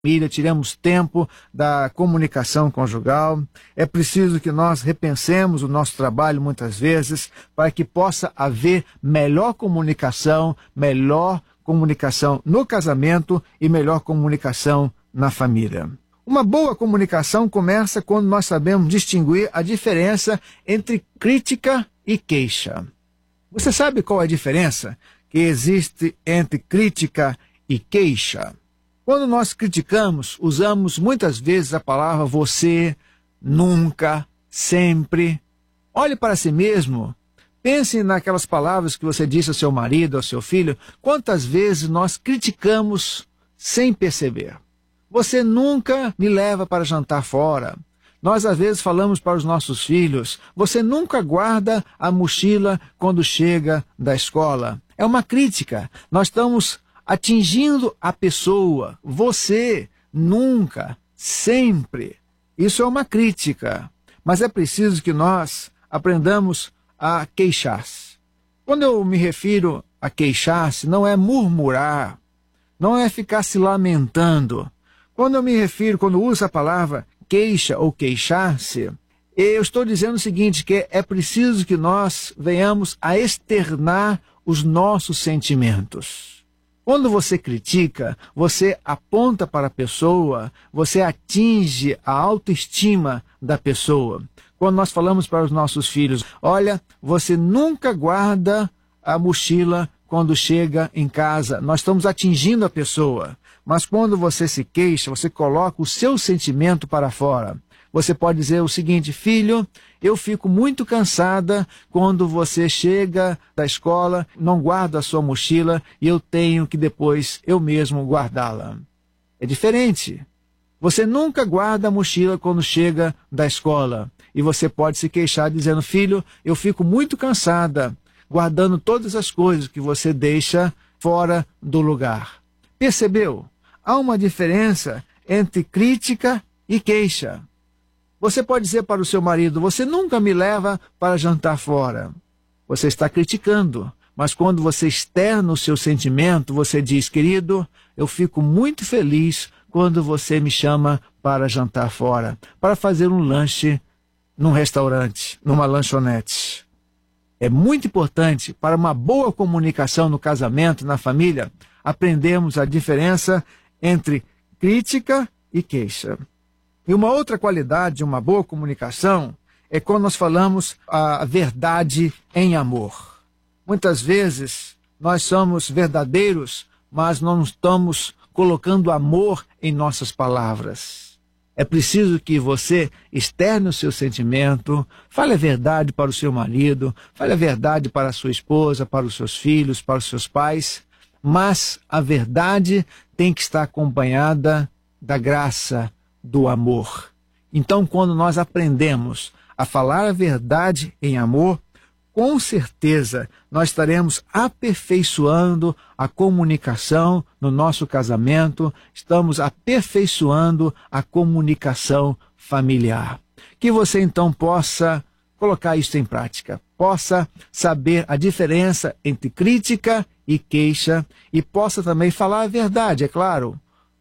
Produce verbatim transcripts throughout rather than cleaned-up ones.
família, tiremos tempo da comunicação conjugal. É preciso que nós repensemos o nosso trabalho muitas vezes para que possa haver melhor comunicação, melhor comunicação no casamento e melhor comunicação na família. Uma boa comunicação começa quando nós sabemos distinguir a diferença entre crítica e queixa. Você sabe qual é a diferença que existe entre crítica e queixa? Quando nós criticamos, usamos muitas vezes a palavra você, nunca, sempre. Olhe para si mesmo. Pense naquelas palavras que você disse ao seu marido, ao seu filho. Quantas vezes nós criticamos sem perceber? Você nunca me leva para jantar fora. Nós às vezes falamos para os nossos filhos, você nunca guarda a mochila quando chega da escola. É uma crítica. Nós estamos atingindo a pessoa. Você, nunca, sempre. Isso é uma crítica. Mas é preciso que nós aprendamos a queixar-se. Quando eu me refiro a queixar-se, não é murmurar, não é ficar se lamentando. Quando eu me refiro, quando uso a palavra queixa ou queixar-se, eu estou dizendo o seguinte, que é preciso que nós venhamos a externar os nossos sentimentos. Quando você critica, você aponta para a pessoa, você atinge a autoestima da pessoa. Quando nós falamos para os nossos filhos, olha, você nunca guarda a mochila quando chega em casa, nós estamos atingindo a pessoa. Mas quando você se queixa, você coloca o seu sentimento para fora. Você pode dizer o seguinte, filho, eu fico muito cansada quando você chega da escola, não guarda a sua mochila e eu tenho que depois eu mesmo guardá-la. É diferente. Você nunca guarda a mochila quando chega da escola e você pode se queixar dizendo, filho, eu fico muito cansada guardando todas as coisas que você deixa fora do lugar. Percebeu? Há uma diferença entre crítica e queixa. Você pode dizer para o seu marido, você nunca me leva para jantar fora. Você está criticando, mas quando você externa o seu sentimento, você diz, querido, eu fico muito feliz quando você me chama para jantar fora, para fazer um lanche num restaurante, numa lanchonete. É muito importante para uma boa comunicação no casamento, na família, aprendermos a diferença entre crítica e queixa. E uma outra qualidade de uma boa comunicação é quando nós falamos a verdade em amor. Muitas vezes nós somos verdadeiros, mas não estamos colocando amor em nossas palavras. É preciso que você externe o seu sentimento, fale a verdade para o seu marido, fale a verdade para a sua esposa, para os seus filhos, para os seus pais, mas a verdade tem que estar acompanhada da graça, do amor. Então, quando nós aprendemos a falar a verdade em amor, com certeza nós estaremos aperfeiçoando a comunicação no nosso casamento, estamos aperfeiçoando a comunicação familiar. Que você então possa colocar isso em prática, possa saber a diferença entre crítica e queixa e possa também falar a verdade, é claro,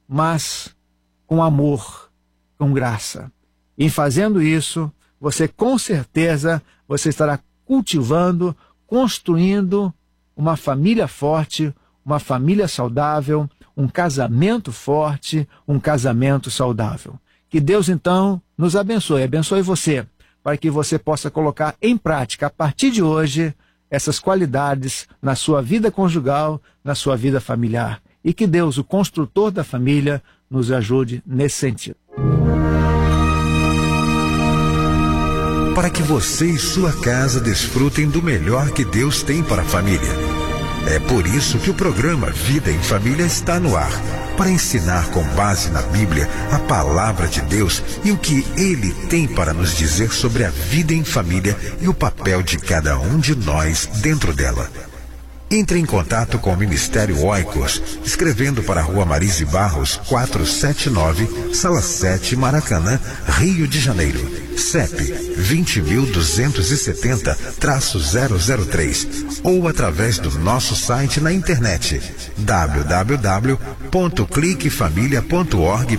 mas com amor, com graça. Em fazendo isso, você com certeza você estará cultivando, construindo uma família forte, uma família saudável, um casamento forte, um casamento saudável. Que Deus então nos abençoe, abençoe você, para que você possa colocar em prática a partir de hoje essas qualidades na sua vida conjugal, na sua vida familiar. E que Deus, o construtor da família, nos ajude nesse sentido. Para que você e sua casa desfrutem do melhor que Deus tem para a família. É por isso que o programa Vida em Família está no ar, para ensinar com base na Bíblia a palavra de Deus e o que Ele tem para nos dizer sobre a vida em família e o papel de cada um de nós dentro dela. Entre em contato com o Ministério Oikos, escrevendo para a Rua Marise Barros, quatrocentos e setenta e nove, Sala sete, Maracanã, Rio de Janeiro. C E P vinte mil duzentos e setenta zero zero três ou através do nosso site na internet w w w ponto clique família ponto org